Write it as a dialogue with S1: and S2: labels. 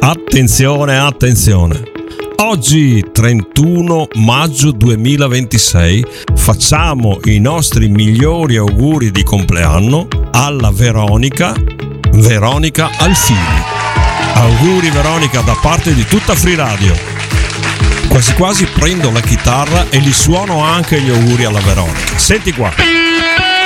S1: Attenzione. Oggi 31 maggio 2026 facciamo i nostri migliori auguri di compleanno alla Veronica Alfini. Auguri Veronica da parte di tutta Free Radio. Quasi prendo la chitarra e li suono anche gli auguri alla Veronica. Senti qua.